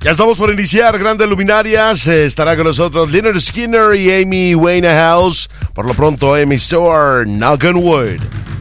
Ya estamos por iniciar Grandes Luminarias. Estará con nosotros Lynyrd Skynyrd y Amy Winehouse. Por lo pronto, Amy Stewart, Knock on Wood.